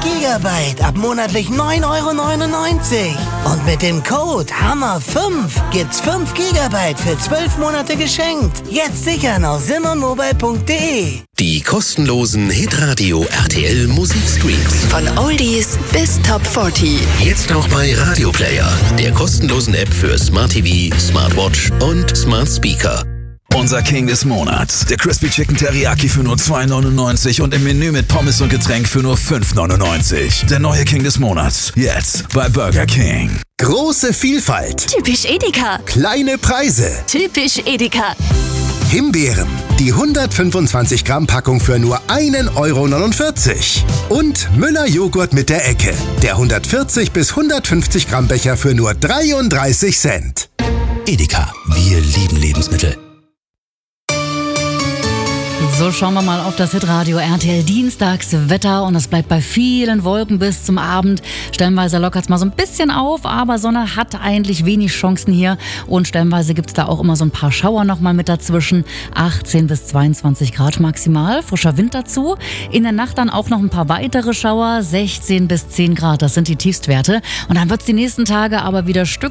Gigabyte ab monatlich 9,99 €. Und mit dem Code HAMMER5 gibt's 5 Gigabyte für 12 Monate geschenkt. Jetzt sichern auf simonmobile.de. Die kostenlosen Hitradio RTL Musikstreams. Von Oldies bis Top 40. Jetzt auch bei Radio Player, der kostenlosen App für Smart TV, Smartwatch und Smart Speaker. Unser King des Monats. Der Crispy Chicken Teriyaki für nur 2,99 € und im Menü mit Pommes und Getränk für nur 5,99 €. Der neue King des Monats. Jetzt bei Burger King. Große Vielfalt. Typisch Edeka. Kleine Preise. Typisch Edeka. Himbeeren. Die 125 Gramm Packung für nur 1,49 €. Und Müller Joghurt mit der Ecke. Der 140 bis 150 Gramm Becher für nur 33 Cent. Edeka, wir lieben Lebensmittel. So, schauen wir mal auf das Hitradio RTL Dienstagswetter und es bleibt bei vielen Wolken bis zum Abend. Stellenweise lockert es mal so ein bisschen auf, aber Sonne hat eigentlich wenig Chancen hier und stellenweise gibt es da auch immer so ein paar Schauer nochmal mit dazwischen. 18 bis 22 Grad maximal, frischer Wind dazu. In der Nacht dann auch noch ein paar weitere Schauer, 16 bis 10 Grad, das sind die Tiefstwerte. Und dann wird es die nächsten Tage aber wieder Stück